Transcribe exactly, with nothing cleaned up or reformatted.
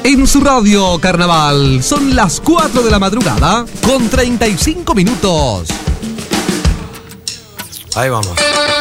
En su radio Carnaval son las cuatro de la madrugada con treinta y cinco minutos. Ahí vamos.